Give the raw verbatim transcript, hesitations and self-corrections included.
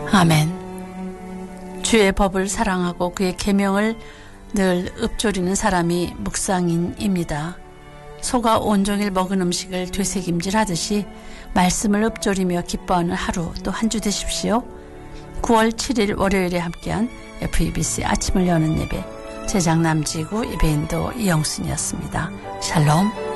아멘. 주의 법을 사랑하고 그의 계명을 늘 읊조리는 사람이 묵상인입니다. 소가 온종일 먹은 음식을 되새김질하듯이 말씀을 읊조리며 기뻐하는 하루 또 한 주 되십시오. 구월 칠일 월요일에 함께한 에프이비씨 아침을 여는 예배, 제작 남지구 예배인도 이영순이었습니다. 샬롬.